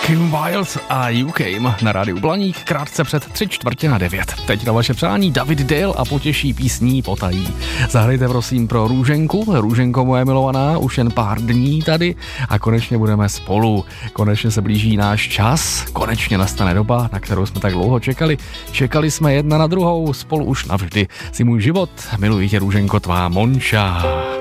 Kim Wilde a You Came na rádiu Blaník krátce před 8:45. Teď na vaše přání David Dale a potěší písní Potají. Zahrajte prosím pro Růženku. Růženko moje milovaná, už jen pár dní tady a konečně budeme spolu. Konečně se blíží náš čas, konečně nastane doba, na kterou jsme tak dlouho čekali. Čekali jsme jedna na druhou, spolu už navždy. Si můj život, miluji tě Růženko, tvá Monča.